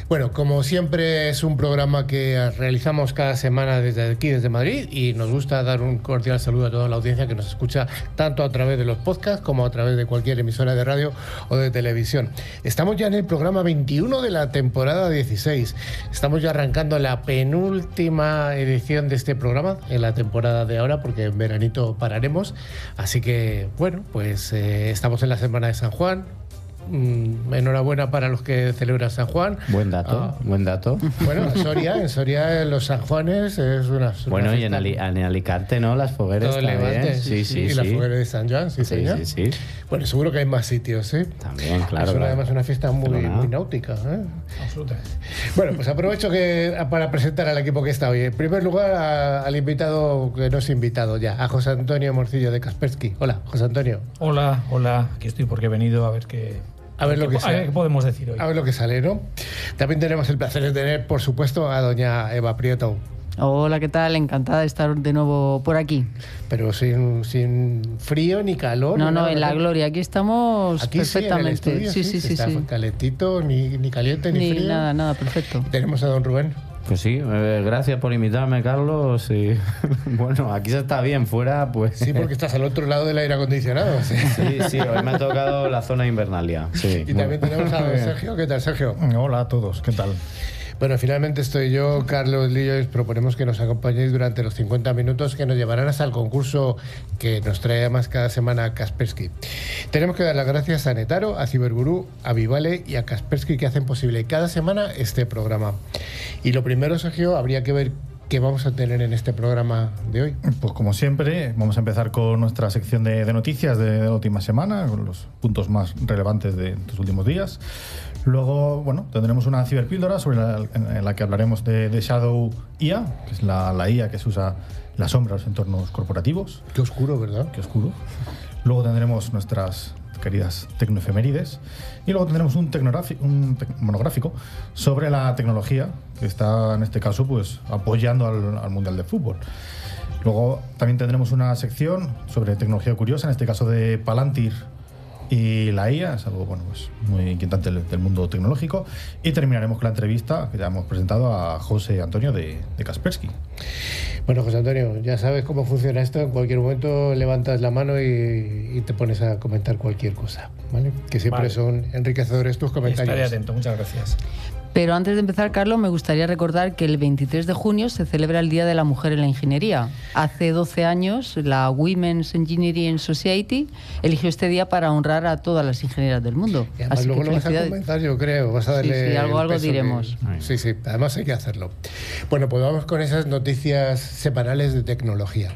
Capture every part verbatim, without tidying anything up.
Bueno, como siempre es un programa que realizamos cada semana desde aquí, desde Madrid, y nos gusta dar un cordial saludo a toda la audiencia que nos escucha tanto a través de los podcasts como a través de cualquier emisora de radio o de televisión. Estamos ya en el programa veintiuno de la temporada dieciséis. Estamos ya arrancando la penúltima edición de este programa en la temporada de ahora, porque en veranito pararemos. Así que, bueno, pues eh, estamos en la semana de San Juan. Mm, enhorabuena para los que celebran San Juan. Buen dato, ah. buen dato. Bueno, en Soria, en Soria los San Juanes es una... Bueno, una y en, Ali, en Alicante, ¿no? Las fogueras también. Levante, sí, sí, sí. Y sí. las fogueras de San Joan, sí, sí, señor. sí, sí. Bueno, seguro que hay más sitios, ¿eh? También, claro. Es una, claro. además una fiesta muy, muy náutica, ¿eh? Absolutamente. Bueno, pues aprovecho que para presentar al equipo que está hoy. En primer lugar, a, al invitado que no es invitado ya, a José Antonio Morcillo de Kaspersky. Hola, José Antonio. Hola, hola. Aquí estoy porque he venido a ver qué... A ver, lo que a ver qué podemos decir hoy. A ver lo que sale, ¿no? También tenemos el placer de tener, por supuesto, a doña Eva Prieto. Hola, ¿qué tal? Encantada de estar de nuevo por aquí. Pero sin, sin frío ni calor. No, ni no, nada, en la gloria. Aquí estamos aquí perfectamente. Sí, en el estudio, sí, sí, sí, sí. Está sí. calentito, ni, ni caliente, ni, ni frío. Nada, nada, perfecto. Tenemos a don Rubén. Pues sí, eh, gracias por invitarme, Carlos. Y, bueno, aquí se está bien, fuera pues... Sí, porque estás al otro lado del aire acondicionado. Sí, sí, sí, hoy me ha tocado la zona invernalia. Sí. Y también tenemos a don Sergio. ¿Qué tal, Sergio? Hola a todos, ¿qué tal? Bueno, finalmente estoy yo, Carlos Lillo, y os proponemos que nos acompañéis durante los cincuenta minutos que nos llevarán hasta el concurso que nos trae además cada semana Kaspersky. Tenemos que dar las gracias a Netaro, a Cibergurú, a Vivale y a Kaspersky, que hacen posible cada semana este programa. Y lo primero, Sergio, habría que ver qué vamos a tener en este programa de hoy. Pues como siempre, vamos a empezar con nuestra sección de, de noticias de, de la última semana, con los puntos más relevantes de estos últimos días. Luego, bueno, tendremos una ciberpíldora sobre la, en la que hablaremos de, de Shadow I A, que es la, la I A que se usa en la sombra de los entornos corporativos. Qué oscuro, ¿verdad? Qué oscuro. Luego tendremos nuestras queridas tecnoefemérides. Y luego tendremos un, un monográfico sobre la tecnología, que está en este caso pues apoyando al, al Mundial de Fútbol. Luego también tendremos una sección sobre tecnología curiosa, en este caso de Palantir y la I A, es algo bueno, pues, muy inquietante del, del mundo tecnológico. Y terminaremos con la entrevista que ya hemos presentado a José Antonio de, de Kaspersky. Bueno, José Antonio, ya sabes cómo funciona esto. En cualquier momento levantas la mano y, y te pones a comentar cualquier cosa, ¿vale? Que siempre vale. Son enriquecedores tus comentarios. Estaré atento, muchas gracias. Pero antes de empezar, Carlos, me gustaría recordar que el veintitrés de junio se celebra el Día de la Mujer en la Ingeniería. Hace doce años, la Women's Engineering Society eligió este día para honrar a todas las ingenieras del mundo. Y además Así luego que lo vas a comentar, yo creo. Vas a darle sí, sí, algo, el algo peso diremos. Que... Sí, sí, además hay que hacerlo. Bueno, pues vamos con esas noticias semanales de tecnología.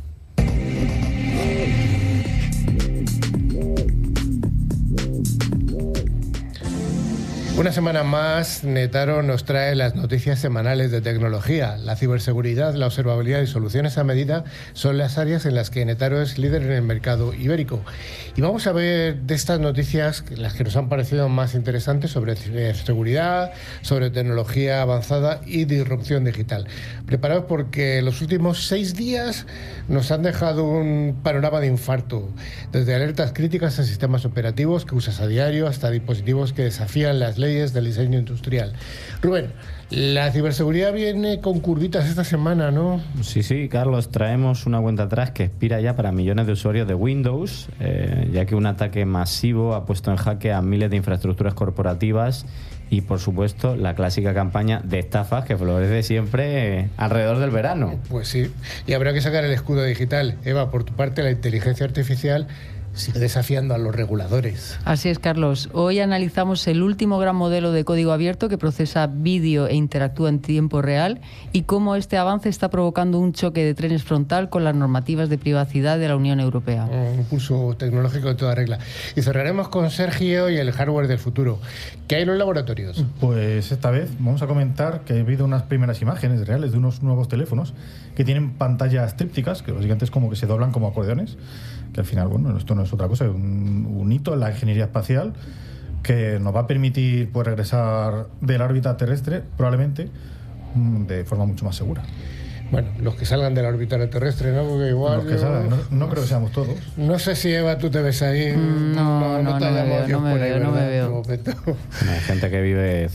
Una semana más, Netaro nos trae las noticias semanales de tecnología. La ciberseguridad, la observabilidad y soluciones a medida son las áreas en las que Netaro es líder en el mercado ibérico. Y vamos a ver de estas noticias las que nos han parecido más interesantes sobre ciberseguridad, sobre tecnología avanzada y disrupción digital. Preparados porque los últimos seis días nos han dejado un panorama de infarto. Desde alertas críticas a sistemas operativos que usas a diario hasta dispositivos que desafían las leyes del diseño industrial. Rubén, la ciberseguridad viene con curvitas esta semana, ¿no? Sí, sí, Carlos, traemos una cuenta atrás que expira ya para millones de usuarios de Windows, eh, ya que un ataque masivo ha puesto en jaque a miles de infraestructuras corporativas y, por supuesto, la clásica campaña de estafas que florece siempre eh, alrededor del verano. Pues sí, y habrá que sacar el escudo digital. Eva, por tu parte, la inteligencia artificial sigue desafiando a los reguladores. Así es, Carlos. Hoy analizamos el último gran modelo de código abierto que procesa vídeo e interactúa en tiempo real y cómo este avance está provocando un choque de trenes frontal con las normativas de privacidad de la Unión Europea. Un impulso tecnológico de toda regla. Y cerraremos con Sergio y el hardware del futuro. ¿Qué hay en los laboratorios? Pues esta vez vamos a comentar que ha habido unas primeras imágenes reales de unos nuevos teléfonos que tienen pantallas trípticas, que básicamente es como que se doblan como acordeones, que al final, bueno, esto no es otra cosa, es un, un hito en la ingeniería espacial que nos va a permitir pues, regresar de la órbita terrestre, probablemente, de forma mucho más segura. Bueno, los que salgan de la órbita terrestre, ¿no? Porque igual... Los que yo... salgan, no, no creo que seamos todos. No sé si, Eva, tú te ves ahí. Mm, no, no, no, no, no te no me hayamos veo, Dios no me por ahí, veo, no me ¿verdad? veo. De momento. Hay gente que vive